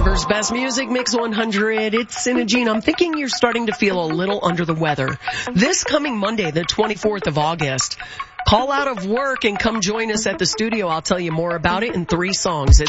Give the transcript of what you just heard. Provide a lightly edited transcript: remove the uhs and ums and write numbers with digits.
Denver's best music, Mix 100. It's Sinagene. I'm thinking you're starting to feel a little under the weather. This coming Monday, the 24th of August, call out of work and come join us at the studio. I'll tell you more about it in 3 songs. It's